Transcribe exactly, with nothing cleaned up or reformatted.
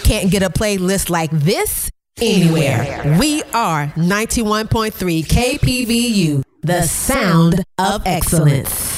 can't get a playlist like this anywhere. We are ninety-one point three K P V U, the sound of excellence.